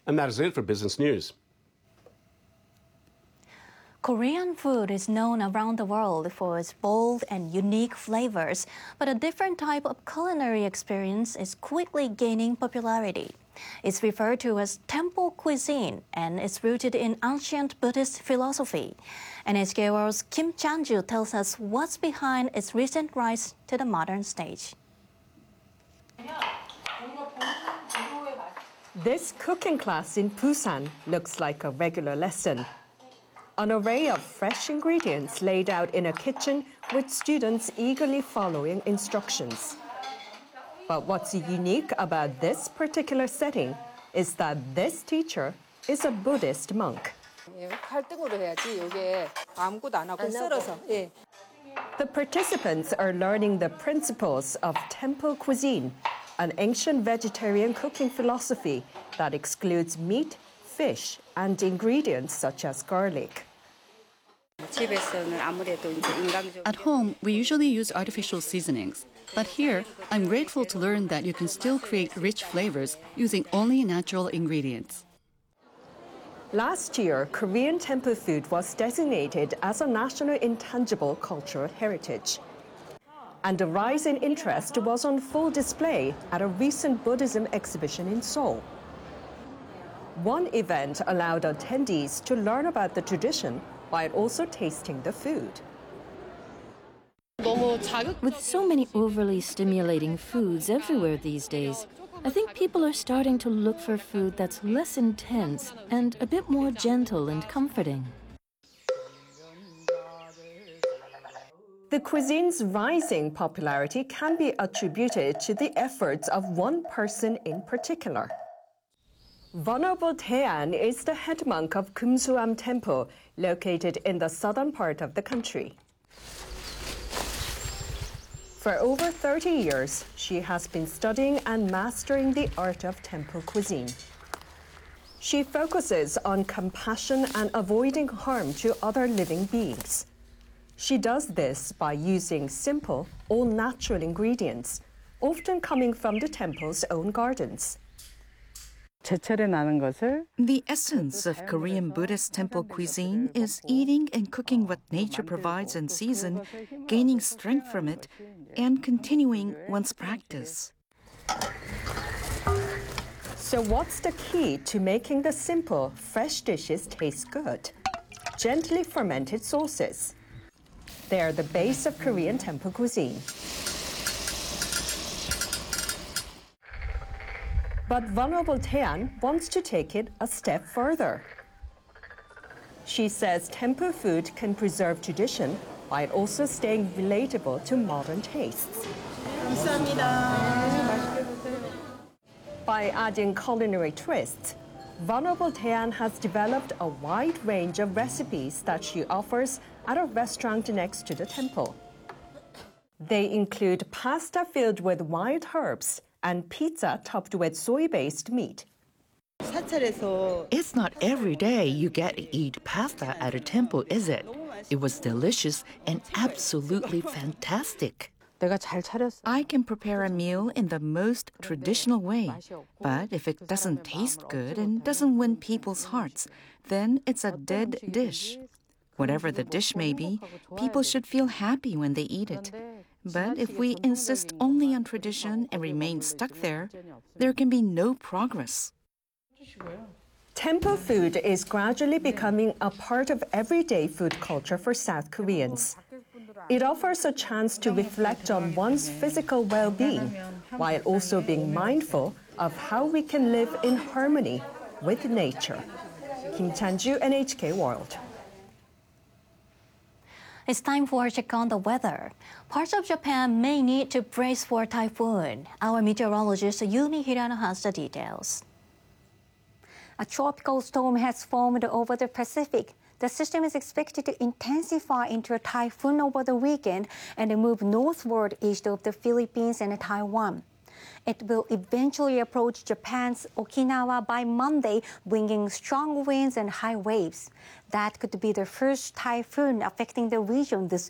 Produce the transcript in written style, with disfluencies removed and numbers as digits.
And that is it for Business News. Korean food is known around the world for its bold and unique flavors, but a different type of culinary experience is quickly gaining popularity. It's referred to as temple cuisine, and it's rooted in ancient Buddhist philosophy. NHK World's Kim Chan-ju tells us what's behind its recent rise to the modern stage. This cooking class in Busan looks like a regular lesson. An array of fresh ingredients laid out in a kitchen with students eagerly following instructions. But what's unique about this particular setting is that this teacher is a Buddhist monk. The participants are learning the principles of temple cuisine, an ancient vegetarian cooking philosophy that excludes meat, fish, and ingredients such as garlic. At home, we usually use artificial seasonings. But here, I'm grateful to learn that you can still create rich flavors using only natural ingredients. Last year, Korean temple food was designated as a national intangible cultural heritage. And the rise in interest was on full display at a recent Buddhism exhibition in Seoul. One event allowed attendees to learn about the tradition while also tasting the food. With so many overly stimulating foods everywhere these days, I think people are starting to look for food that's less intense and a bit more gentle and comforting. The cuisine's rising popularity can be attributed to the efforts of one person in particular. Venerable Taean is the head monk of Kumsuam Temple, located in the southern part of the country. For over 30 years, she has been studying and mastering the art of temple cuisine. She focuses on compassion and avoiding harm to other living beings. She does this by using simple, all-natural ingredients, often coming from the temple's own gardens. The essence of Korean Buddhist temple cuisine is eating and cooking what nature provides in season, gaining strength from it, and continuing one's practice. So what's the key to making the simple, fresh dishes taste good? Gently fermented sauces. They are the base of Korean temple cuisine. But Venerable Taean wants to take it a step further. She says temple food can preserve tradition while also staying relatable to modern tastes. By adding culinary twists, Venerable Taean has developed a wide range of recipes that she offers at a restaurant next to the temple. They include pasta filled with wild herbs and pizza topped with soy-based meat. It's not every day you get to eat pasta at a temple, is it? It was delicious and absolutely fantastic. I can prepare a meal in the most traditional way, but if it doesn't taste good and doesn't win people's hearts, then it's a dead dish. Whatever the dish may be, people should feel happy when they eat it. But if we insist only on tradition and remain stuck there can be no progress. Temple food is gradually becoming a part of everyday food culture for South Koreans. It offers a chance to reflect on one's physical well-being, while also being mindful of how we can live in harmony with nature. Kim Chan-ju, NHK World. It's time for a check on the weather. Parts of Japan may need to brace for typhoon. Our meteorologist Yumi Hirano has the details. A tropical storm has formed over the Pacific. The system is expected to intensify into a typhoon over the weekend and move northward east of the Philippines and Taiwan. It will eventually approach Japan's Okinawa by Monday, bringing strong winds and high waves. That could be the first typhoon affecting the region this